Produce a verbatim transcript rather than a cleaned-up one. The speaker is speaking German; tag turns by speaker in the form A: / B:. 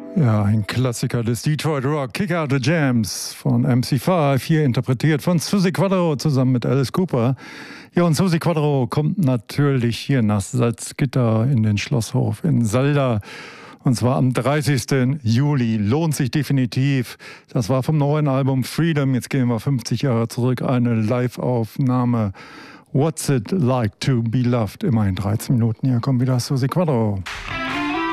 A: Ja, ein Klassiker des Detroit Rock, Kick Out the Jams von M C fünf, hier interpretiert von Suzi Quatro zusammen mit Alice Cooper. Ja, und Suzi Quatro kommt natürlich hier nach Salzgitter in den Schlosshof in Salda. Und zwar am dreißigsten Juli. Lohnt sich definitiv. Das war vom neuen Album Freedom. Jetzt gehen wir fünfzig Jahre zurück. Eine Live-Aufnahme. What's it like to be loved? Immerhin dreizehn Minuten. Hier kommt wieder Suzi Quatro.